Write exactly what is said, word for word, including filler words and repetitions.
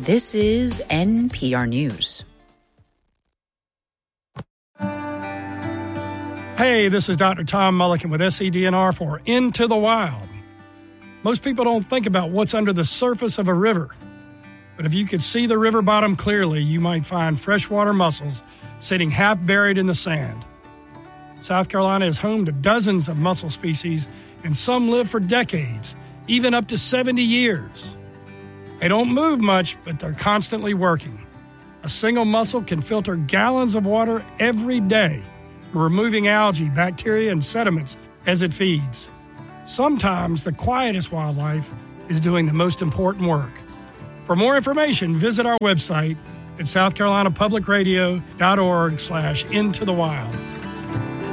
This is N P R News. Hey, this is Doctor Tom Mulliken with S C D N R for Into the Wild. Most people don't think about what's under the surface of a river. But if you could see the river bottom clearly, you might find freshwater mussels sitting half buried in the sand. South Carolina is home to dozens of mussel species, and some live for decades, even up to seventy years. They don't move much, but they're constantly working. A single mussel can filter gallons of water every day, removing algae, bacteria, and sediments as it feeds. Sometimes the quietest wildlife is doing the most important work. For more information, visit our website at south carolina public radio dot org slash into the wild.